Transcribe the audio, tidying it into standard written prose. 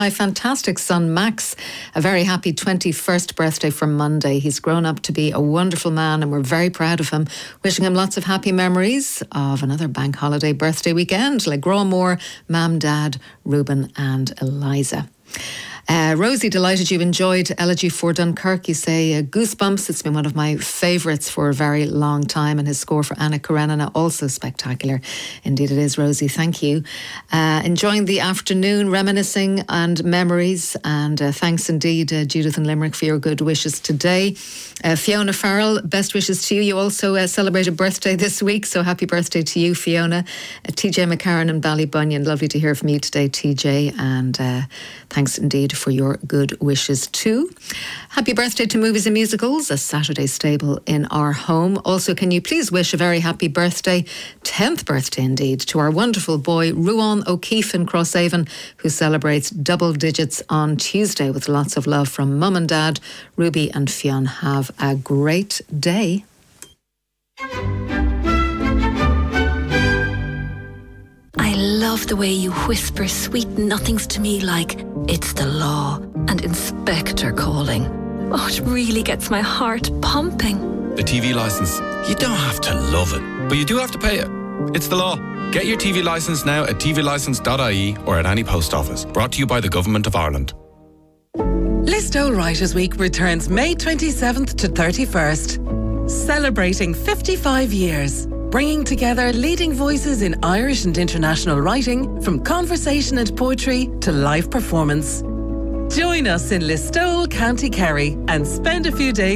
My fantastic son Max, a very happy 21st birthday from Monday. He's grown up to be a wonderful man and we're very proud of him. Wishing him lots of happy memories of another bank holiday birthday weekend, like Grawmore, Mam, Dad, Ruben and Eliza. Rosie, delighted you enjoyed Elegy for Dunkirk. You say goosebumps. It's been one of my favourites for a very long time, and his score for Anna Karenina also spectacular. Indeed it is, Rosie. Thank you. Enjoying the afternoon, reminiscing and memories, and thanks indeed, Judith and Limerick, for your good wishes today. Fiona Farrell, best wishes to you. You also celebrate a birthday this week, so happy birthday to you, Fiona. TJ McCarran and Ballybunion, lovely to hear from you today, TJ, and thanks indeed for your good wishes too. Happy birthday to Movies and Musicals, a Saturday stable in our home. Also, can you please wish a very happy birthday, 10th birthday indeed, to our wonderful boy Ruan O'Keefe in Crosshaven, who celebrates double digits on Tuesday, with lots of love from Mum and Dad. Ruby and Fionn, have a great day. I love the way you whisper sweet nothings to me like, it's the law and inspector calling. Oh, it really gets my heart pumping. The TV licence, you don't have to love it, but you do have to pay it. It's the law. Get your TV licence now at tvlicence.ie or at any post office. Brought to you by the Government of Ireland. Listowel Writers' Week returns May 27th to 31st, celebrating 55 years. Bringing together leading voices in Irish and international writing, from conversation and poetry to live performance. Join us in Listowel, County Kerry, and spend a few days